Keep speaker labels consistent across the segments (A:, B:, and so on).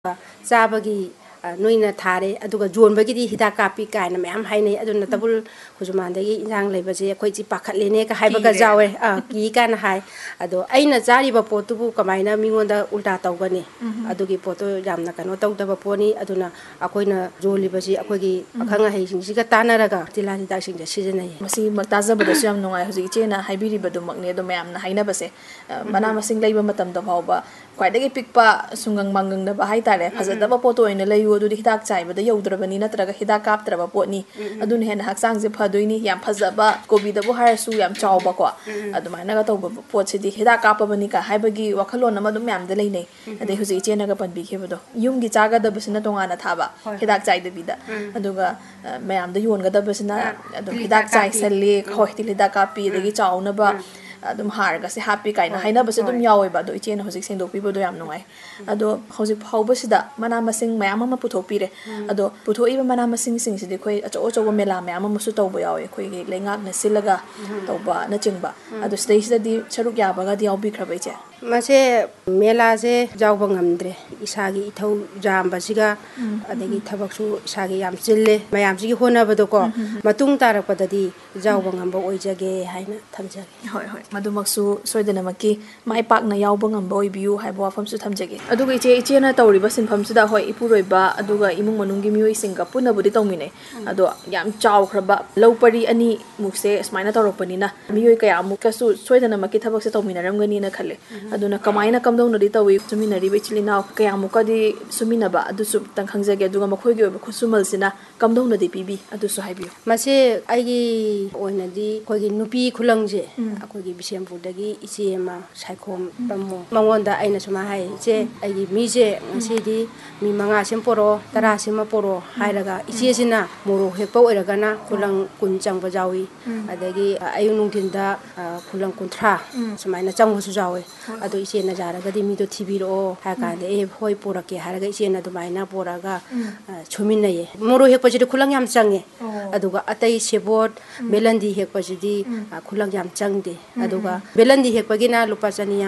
A: ꯆꯥꯕꯒꯤ ꯅꯣꯏꯅ ꯊꯥꯔꯦ ꯑꯗꯨꯒ ꯌꯣꯟꯕꯒꯤꯗꯤ ꯍꯤꯗꯥꯛ ꯀꯥꯞꯄꯤ ꯀꯥꯏꯅ ꯃꯌꯥꯝ ꯍꯥꯏꯅꯩ ꯑꯗꯨꯅ ꯇꯕꯨꯜ ꯈꯨꯖꯨꯃꯥꯟꯗꯒꯤ ꯏꯟꯖꯥꯡ ꯂꯩꯕꯁꯦ ꯑꯩꯈꯣꯏꯁꯤ ꯄꯥꯈꯠꯂꯦꯅꯦ ꯀ ꯍꯥꯏꯕꯒ ꯌꯥꯎꯋꯦ ꯀꯤ ꯀꯥꯏꯅ ꯍꯥꯏ ꯑꯗꯣ ꯑꯩꯅ ꯆꯥꯔꯤꯕ ꯄꯣꯠꯇꯨꯕꯨ ꯀꯃꯥꯏꯅ ꯃꯤꯉꯣꯟꯗ ꯎꯜꯇꯥ ꯇꯧꯒꯅꯤ ꯑꯗꯨꯒꯤ ꯄꯣꯠꯇꯣ ꯌꯥꯝꯅ ꯀꯩꯅꯣ ꯇꯧꯗꯕ ꯄꯣꯠꯅꯤ ꯑꯗꯨꯅ ꯑꯩꯈꯣꯏꯅ ꯌꯣꯜꯂꯤꯕꯁꯤ ꯑꯩꯈꯣꯏꯒꯤ ꯑꯈꯪ ꯑꯍꯩꯁꯤꯡꯁꯤꯒ ꯇꯥꯟꯅꯔꯒ ꯇꯤꯜꯍꯥꯠ ꯍꯤꯗꯥꯛꯁꯤꯡꯁꯦ ꯁꯤꯖꯤꯟꯅꯩ
B: ꯃꯁꯤ ꯇꯥꯖꯕꯗꯁꯨ ꯌꯥꯝ ꯅꯨꯡꯉꯥꯏ ꯍꯧꯖꯤꯛ ꯏꯆꯦꯅ ꯍꯥꯏꯕꯤꯔꯤꯕꯗꯨꯃꯛꯅꯦ ꯑꯗꯣ ꯃꯌꯥꯝꯅ ꯍꯥꯏꯅꯕꯁꯦ ꯃꯅꯥ ꯃꯁꯤꯡ ꯂꯩꯕ ꯃꯇꯝꯗ ꯐꯥꯎꯕ ꯈ꯭ꯋꯥꯏꯗꯒꯤ ꯄꯤꯛꯄ ꯁꯨꯡꯒꯪ ꯃꯥꯡꯒꯪꯅꯕ ꯍꯥꯏꯇꯥꯔꯦ ꯐꯖꯗꯕ ꯄꯣꯠꯇꯣ ꯑꯣꯏꯅ ꯂꯩꯌꯨ ꯑꯗꯨꯗꯤ ꯍꯤꯗꯥꯛ ꯆꯥꯏꯕꯗ ꯌꯧꯗ꯭ꯔꯕꯅꯤ ꯅꯠꯇ꯭ꯔꯒ ꯍꯤꯗꯥꯛ ꯀꯥꯞꯇ꯭ꯔꯕ ꯄꯣꯠꯅꯤ ꯑꯗꯨꯅ ꯍꯦꯟꯅ ꯍꯛꯆꯥꯡꯁꯦ ꯐꯗꯣꯏꯅꯤ ꯌꯥꯝ ꯐꯖꯕ ꯀꯣꯕꯤꯗꯕꯨ ꯍꯥꯏꯔꯁꯨ ꯌꯥꯝ ꯆꯥꯎꯕꯀꯣ ꯑꯗꯨꯃꯥꯏꯅꯒ ꯇꯧꯕ ꯄꯣꯠꯁꯤꯗꯤ ꯍꯤꯗꯥꯛ ꯀꯥꯞꯄꯕꯅꯤꯀ ꯍꯥꯏꯕꯒꯤ ꯋꯥꯈꯜꯂꯣꯟ ꯑꯃ ꯑꯗꯨꯝ ꯃꯌꯥꯝꯗ ꯂꯩꯅꯩ ꯑꯗꯩ ꯍꯧꯖꯤꯛ ꯏꯆꯦꯅꯒ ꯄꯟꯕꯤꯈꯤꯕꯗꯣ ꯌꯨꯝꯒꯤ ꯆꯥꯒꯗꯕꯁꯤꯅ ꯇꯣꯉꯥꯟꯅ ꯊꯥꯕ ꯍꯤꯗꯥꯛ ꯆꯥꯏꯗꯕꯤꯗ ꯑꯗꯨꯒ ꯃꯌꯥꯝꯗ ꯌꯣꯟꯒꯗꯕꯁꯤꯅ ꯑꯗꯨꯝ ꯍꯤꯗꯥꯛ ꯆꯥꯏꯁꯜꯂꯤ ꯍꯣꯏ ꯇꯤꯜ ꯍꯤꯗꯥꯛ ꯀꯥꯞꯄꯤ ꯑꯗꯒꯤ ꯆꯥꯎꯅꯕ ꯑꯗꯨꯝ ꯍꯥꯔꯒꯁꯦ ꯍꯥꯞꯄꯤ ꯀꯥꯏꯅ ꯍꯥꯏꯅꯕꯁꯦ ꯑꯗꯨꯝ ꯌꯥꯎꯋꯦꯕ ꯑꯗꯣ ꯏꯆꯦꯅ ꯍꯧꯖꯤꯛ ꯁꯦꯡꯗꯣꯛꯄꯤꯕꯗꯣ ꯌꯥꯝ ꯅꯨꯡꯉꯥꯏ ꯑꯗꯣ ꯍꯧꯖꯤꯛ ꯐꯥꯎꯕꯁꯤꯗ ꯃꯅꯥ ꯃꯁꯤꯡ ꯃꯌꯥꯝ ꯑꯃ ꯄꯨꯊꯣꯛꯄꯤꯔꯦ ꯑꯗꯣ ꯄꯨꯊꯣꯛꯏꯕ ꯃꯅꯥ ꯃꯁꯤꯡꯁꯤꯡꯁꯤꯗꯤ ꯑꯩꯈꯣꯏ ꯑꯆꯧ ꯑꯆꯧꯕ ꯃꯦꯂꯥ ꯃꯌꯥꯝ ꯑꯃꯁꯨ ꯇꯧꯕ ꯌꯥꯎꯋꯦ ꯑꯩꯈꯣꯏꯒꯤ ꯂꯩꯉꯥꯛꯅ ꯁꯤꯜꯂꯒ ꯇꯧꯕꯅꯆꯤꯡꯕ ꯑꯗꯣ ꯁꯤꯗꯩꯁꯤꯗꯗꯤ ꯁꯔꯨꯛ ꯌꯥꯕꯒꯗꯤ ꯌꯥꯎꯕꯤꯈ꯭ꯔꯕ ꯏꯆꯦ
A: ꯃꯁꯦ ꯃꯦꯂꯥꯁꯦ ꯌꯥꯎꯕ ꯉꯝꯗ꯭ꯔꯦ ꯏꯁꯥꯒꯤ ꯏꯊꯧ ꯌꯥꯝꯕꯁꯤꯒ ꯑꯗꯒꯤ ꯊꯕꯛꯁꯨ ꯏꯁꯥꯒꯤ ꯌꯥꯝ ꯆꯤꯜꯂꯦ ꯃꯌꯥꯝꯁꯤꯒꯤ ꯍꯣꯠꯅꯕꯗꯣꯀꯣ ꯃꯇꯨꯡ ꯇꯥꯔꯛꯄꯗꯗꯤ ꯌꯥꯎꯕ ꯉꯝꯕ ꯑꯣꯏꯖꯒꯦ ꯍꯥꯏꯅ ꯊꯝꯖꯒꯦ
B: ꯍꯣꯏ ꯍꯣꯏ ꯃꯗꯨꯃꯛꯁꯨ ꯁꯣꯏꯗꯅꯃꯛꯀꯤ ꯃꯥꯏ ꯄꯥꯛꯅ ꯌꯥꯎꯕ ꯉꯝꯕ ꯑꯣꯏꯕꯤꯌꯨ ꯍꯥꯏꯕ ꯋꯥꯐꯝꯁꯨ ꯊꯝꯖꯒꯦ ꯑꯗꯨꯒ ꯏꯆꯦꯅ ꯇꯧꯔꯤꯕ ꯁꯤꯟꯐꯝꯁꯤꯗ ꯍꯣꯏ ꯏꯄꯨꯔꯣꯏꯕ ꯑꯗꯨꯒ ꯏꯃꯨꯡ ꯃꯅꯨꯡꯒꯤ ꯃꯤꯑꯣꯏꯁꯤꯡꯒ ꯄꯨꯟꯅꯕꯨꯗꯤ ꯇꯧꯃꯤꯟꯅꯩ ꯑꯗꯣ ꯌꯥꯝ ꯆꯥꯎꯈ꯭ꯔꯕ ꯂꯧ ꯄꯔꯤ ꯑꯅꯤꯃꯨꯛꯁꯦ ꯁꯨꯃꯥꯏꯅ ꯇꯧꯔꯛꯄꯅꯤꯅ ꯃꯤꯑꯣꯏ ꯀꯌꯥꯃꯨꯛꯀꯁꯨ ꯁꯣꯏꯗꯅꯃꯛꯀꯤ ꯊꯕꯛꯁꯦ ꯇꯧꯃꯤꯟꯅꯔꯝꯒꯅꯤꯅ ꯈꯜꯂꯦ ꯑꯗꯨꯅ ꯀꯃꯥꯏꯅ ꯀꯝꯗꯧꯅꯗꯤ ꯇꯧꯏ ꯁꯨꯃꯤꯟꯅꯔꯤꯕ ꯏꯆꯤꯜ ꯏꯅꯥꯎ ꯀꯌꯥꯃꯨꯛꯀꯗꯤ ꯁꯨꯃꯤꯟꯅꯕ ꯑꯗꯨꯁꯨ ꯈꯤꯇꯪ ꯈꯪꯖꯒꯦ ꯑꯗꯨꯒ ꯃꯈꯣꯏꯒꯤ ꯑꯣꯏꯕ ꯈꯨꯠꯁꯨꯃꯜꯁꯤꯅ ꯀꯝꯗꯧꯅꯗꯤ ꯄꯤꯕꯤ ꯑꯗꯨꯁꯨ ꯍꯥꯏꯕꯤꯌꯨ
A: ꯃꯁꯤ ꯑꯩꯒꯤ ꯑꯣꯏꯅꯗꯤ ꯑꯩꯈꯣꯏꯒꯤ ꯅꯨꯄꯤ ꯈꯨꯂꯪꯁꯦ ꯑꯩꯈꯣꯏꯒꯤ ꯕꯤꯁꯦꯝꯄꯨꯔꯗꯒꯤ ꯏꯆꯦ ꯑꯃ ꯁꯥꯏꯈꯣꯝ ꯇꯝꯃꯣ ꯃꯉꯣꯟꯗ ꯑꯩꯅ ꯁꯨꯃꯥꯏꯅ ꯍꯥꯏ ꯏꯆꯦ ꯑꯩꯒꯤ ꯃꯤꯁꯦ ꯉꯁꯤꯗꯤ ꯃꯤ 5ꯁꯤꯃ ꯄꯣꯔꯛꯑꯣ 10ꯁꯤꯃ ꯄꯣꯔꯛꯑꯣ ꯍꯥꯏꯔꯒ ꯏꯆꯦꯁꯤꯅ ꯃꯣꯔꯣꯛ ꯍꯦꯛꯄ ꯑꯣꯏꯔꯒꯅ ꯈꯨꯂꯪ 10 ꯆꯪꯕ ꯌꯥꯎꯏ ꯑꯗꯒꯤ ꯑꯌꯨꯛ ꯅꯨꯡꯊꯤꯟꯗ ꯈꯨꯂꯪ 30 ꯁꯨꯃꯥꯏꯅ ꯆꯪꯕꯁꯨ ꯌꯥꯎꯋꯦ ꯑꯗꯣ ꯏꯆꯦꯅ ꯌꯥꯔꯒꯗꯤ ꯃꯤꯗꯣ ꯊꯤꯕꯤꯔꯛꯑꯣ ꯍꯥꯏ ꯀꯥꯟꯗ ꯍꯣꯏ ꯄꯣꯔꯛꯀꯦ ꯍꯥꯏꯔꯒ ꯏꯆꯦꯅ ꯑꯗꯨꯃꯥꯏꯅ ꯄꯣꯔꯛꯑꯒ ꯁꯨꯃꯤꯟꯅꯩꯌꯦ ꯃꯣꯔꯣꯛ ꯍꯦꯛꯄꯁꯤꯗꯤ ꯈꯨꯂꯪ ꯌꯥꯝ ꯆꯪꯉꯦ ꯑꯗꯨꯒ ꯑꯇꯩ ꯁꯦꯕꯣꯠ ꯕꯦꯂꯟꯗꯤ ꯍꯦꯛꯄꯁꯤꯗꯤ ꯈꯨꯂꯪ ꯌꯥꯝ ꯆꯪꯗꯦ ꯑꯗꯨꯒ ꯕꯦꯂꯟꯗꯤ ꯍꯦꯛꯄꯒꯤꯅ ꯂꯨꯄꯥ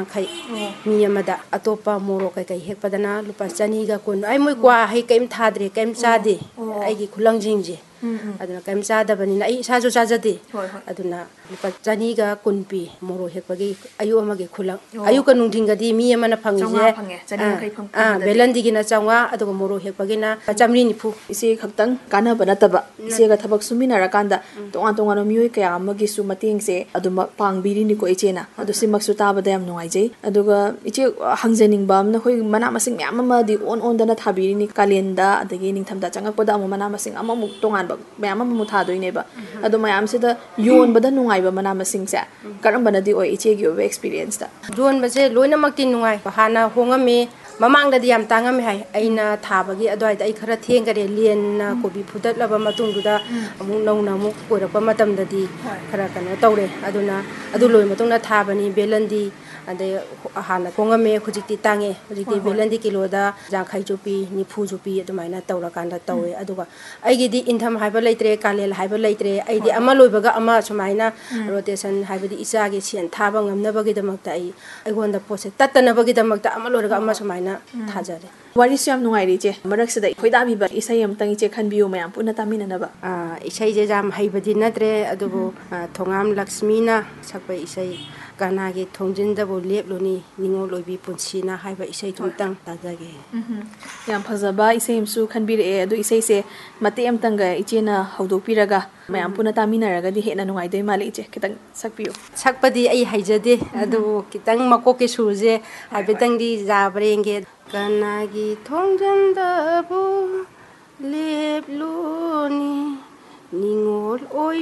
A: 150 ꯃꯤ ꯑꯃꯗ ꯑꯇꯣꯞꯄ ꯃꯣꯔꯣꯛ ꯀꯩꯀꯩ ꯍꯦꯛꯄꯗꯅ ꯂꯨꯄꯥ 110 ꯑꯩ ꯃꯣꯏ ꯀ꯭ꯋꯥ ꯍꯩ ꯀꯩꯝ ꯊꯥꯗ꯭ꯔꯦ ꯀꯩꯝ ꯆꯥꯗꯦ ꯑꯩꯒꯤ ꯈꯨꯂꯪꯁꯤꯡꯁꯦ ꯑꯗꯨꯅ ꯀꯩꯝ ꯆꯥꯗꯕꯅꯤꯅ ꯑꯩ ꯏꯁꯥꯁꯨ ꯆꯥꯖꯗꯦ ꯑꯗꯨꯅ ꯂꯨꯄꯥ 110 ꯄꯤ ꯃꯣꯔꯣꯛ ꯍꯦꯛꯄꯒꯤ ꯑꯌꯨꯛ ꯑꯃꯒꯤ ꯈꯨꯂꯪ ꯑꯌꯨꯛꯀ ꯅꯨꯡꯊꯤꯟꯒꯗꯤ ꯃꯤ ꯑꯃꯅ ꯐꯪꯉꯤꯁꯦ ꯕꯦꯂꯟꯗꯤꯒꯤꯅ 150 ꯑꯗꯨꯒ ꯃꯣꯔꯣꯛ ꯍꯦꯛꯄꯒꯤꯅ 190
B: ꯏꯆꯦ ꯈꯛꯇꯪ ꯀꯥꯟꯅꯕ ꯅꯠꯇꯕ ꯏꯆꯦꯒ ꯊꯕꯛ ꯁꯨꯃꯤꯟꯅꯔꯀꯥꯟꯗ ꯇꯣꯉꯥꯟ ꯇꯣꯉꯥꯟꯕ ꯃꯤꯑꯣꯏ ꯀꯌꯥ ꯑꯃꯒꯤꯁꯨ ꯃꯇꯦꯡꯁꯦ ꯑꯗꯨꯃꯛ ꯄꯥꯡꯕꯤꯔꯤꯅꯤꯀꯣ ꯏꯆꯦꯅ ꯑꯗꯨ ꯁꯤꯃꯛꯁꯨ ꯇꯥꯕꯗ ꯌꯥꯝ ꯅꯨꯡꯉꯥꯏꯖꯩ ꯑꯗꯨꯒ ꯏꯆꯦ ꯍꯪꯖꯅꯤꯡꯕ ꯑꯃꯅ ꯑꯩꯈꯣꯏ ꯃꯅꯥ ꯃꯁꯤꯡ ꯃꯌꯥꯝ ꯑꯃꯗꯤ ꯑꯣꯟꯗꯅ ꯊꯥꯕꯤꯔꯤꯅꯤ ꯀꯥꯂꯦꯟꯗ ꯑꯗꯒꯤ ꯅꯤꯡꯊꯝꯊꯥ ꯆꯪꯉꯛꯄꯗ ꯑꯃꯨꯛ ꯃꯅꯥ ꯃꯁꯤꯡ ꯑꯃꯃꯨꯛ ꯇꯣꯉꯥꯟꯕ ꯃꯌꯥꯝ ꯑꯃꯃꯨꯛ ꯊꯥꯗꯣꯏꯅꯦꯕ ꯑꯗꯣ ꯃꯌꯥꯝꯁꯤꯗ ꯌꯣꯟꯕꯗ ꯅꯨꯡꯉꯥꯏꯕ ꯃꯅꯥ ꯃꯁꯤꯡꯁꯦ ꯀꯔꯝꯕꯅꯗꯤ ꯑꯣꯏ ꯏꯆꯦꯒꯤ ꯑꯣꯏꯕ ꯑꯦꯛꯁꯄꯤꯔꯤꯌꯦꯟꯁꯇ
A: ꯌꯣꯟꯕꯁꯦ ꯂꯣꯏꯅꯃꯛꯇꯤ ꯅꯨꯡꯉꯥꯏ ꯍꯥꯟꯅ ꯍꯣꯡꯉꯝꯃꯤ ꯃꯃꯥꯡꯗꯗꯤ ꯌꯥꯝ ꯇꯥꯡꯉꯝꯃꯤ ꯍꯥꯏ ꯑꯩꯅ ꯊꯥꯕꯒꯤ ꯑꯗꯨꯋꯥꯏꯗ ꯑꯩ ꯈꯔ ꯊꯦꯡꯈꯔꯦ ꯂꯦꯟꯅ ꯀꯣꯕꯤ ꯐꯨꯗꯠꯂꯕ ꯃꯇꯨꯡꯗꯨꯗ ꯑꯃꯨꯛ ꯅꯧꯅ ꯑꯃꯨꯛ ꯑꯣꯏꯔꯛꯄ ꯃꯇꯝꯗꯗꯤ ꯈꯔ ꯀꯩꯅꯣ ꯇꯧꯔꯦ ꯑꯗꯨꯅ ꯑꯗꯨ ꯂꯣꯏꯔ ꯃꯇꯨꯡꯗ ꯊꯥꯕꯅꯤ ꯕꯦꯂꯟꯗꯤ ꯑꯗꯩ ꯍꯥꯟꯅ ꯍꯣꯡꯉꯝꯃꯦ ꯍꯧꯖꯤꯛꯇꯤ ꯇꯥꯡꯉꯦ ꯍꯧꯖꯤꯛꯇꯤ ꯕꯦꯂꯟꯗꯤ ꯀꯤꯂꯣꯗ 50ꯁꯨ ꯄꯤ 90ꯁꯨ ꯄꯤ ꯑꯗꯨꯃꯥꯏꯅ ꯇꯧꯔꯀꯥꯟꯗ ꯇꯧꯋꯦ ꯑꯗꯨꯒ ꯑꯩꯒꯤꯗꯤ ꯏꯟꯊꯝ ꯍꯥꯏꯕ ꯂꯩꯇ꯭ꯔꯦ ꯀꯥꯂꯦꯟ ꯍꯥꯏꯕ ꯂꯩꯇ꯭ꯔꯦ ꯑꯩꯗꯤ ꯑꯃ ꯂꯣꯏꯕꯒ ꯑꯃ ꯁꯨꯃꯥꯏꯅ ꯔꯣꯇꯦꯁꯟ ꯍꯥꯏꯕꯗꯤ ꯏꯆꯥꯒꯤ ꯁꯦꯟ ꯊꯥꯕ ꯉꯝꯅꯕꯒꯤꯗꯃꯛꯇ ꯑꯩꯉꯣꯟꯗ ꯄꯣꯠꯁꯦ ꯇꯠꯇꯅꯕꯒꯤꯗꯃꯛꯇ ꯑꯃ ꯂꯣꯏꯔꯒ ꯑꯃ ꯁꯨꯃꯥꯏꯅ ꯊꯥꯖꯔꯦ
B: ꯋꯥꯔꯤꯁꯨ ꯌꯥꯝ ꯅꯨꯡꯉꯥꯏꯔꯤ ꯏꯆꯦ ꯃꯔꯛꯁꯤꯗ ꯈꯣꯏꯗꯥꯕꯤꯕ ꯏꯁꯩ ꯑꯃꯇꯪ ꯏꯆꯦ ꯈꯟꯕꯤꯌꯨ ꯃꯌꯥꯝ ꯄꯨꯟꯅ ꯇꯥꯃꯤꯟꯅꯅꯕ
A: ꯏꯁꯩꯁꯦ ꯌꯥꯝ ꯍꯩꯕꯗꯤ ꯅꯠꯇ꯭ꯔꯦ ꯑꯗꯨꯕꯨ ꯊꯣꯉꯥꯝ ꯂꯛꯁꯃꯤꯅ ꯁꯛꯄ ꯏꯁꯩ ꯀꯅꯥꯒꯤ ꯊꯣꯡꯖꯤꯟꯗꯕꯨ ꯂꯦꯞꯂꯨꯅꯤ ꯅꯤꯡꯉꯣꯜ ꯑꯣꯏꯕꯤ ꯄꯨꯟꯁꯤꯅ ꯍꯥꯏꯕ ꯏꯁꯩꯗꯨꯃꯇꯪ ꯇꯥꯖꯒꯦ
B: ꯌꯥꯝ ꯐꯖꯕ ꯏꯁꯩ ꯑꯃꯁꯨ ꯈꯟꯕꯤꯔꯛꯑꯦ ꯑꯗꯨ ꯏꯁꯩꯁꯦ ꯃꯇꯦꯛ ꯑꯃꯇꯪꯒ ꯏꯆꯦꯅ ꯍꯧꯗꯣꯛꯄꯤꯔꯒ ꯃꯌꯥꯝ ꯄꯨꯟꯅ ꯇꯥꯃꯤꯟꯅꯔꯒꯗꯤ ꯍꯦꯟꯅ ꯅꯨꯡꯉꯥꯏꯗꯣꯏ ꯃꯥꯜꯂꯦ ꯏꯆꯦ ꯈꯤꯇꯪ ꯁꯛꯄꯤꯌꯨ
A: ꯁꯛꯄꯗꯤ ꯑꯩ ꯍꯩꯖꯗꯦ ꯑꯗꯨꯕꯨ ꯈꯤꯇꯪ ꯃꯀꯣꯛꯀꯤ ꯁꯨꯔꯁꯦ ꯍꯥꯏꯐꯦꯠꯇꯪꯗꯤ ꯌꯥꯕ꯭ꯔꯥ ꯌꯦꯡꯒꯦ ꯀꯅꯥꯒꯤ ꯊꯣꯡꯖꯟꯗꯕꯨ ꯂꯦꯞꯂꯨꯅꯤ ꯅꯤꯡꯉꯣꯜ ꯑꯣꯏ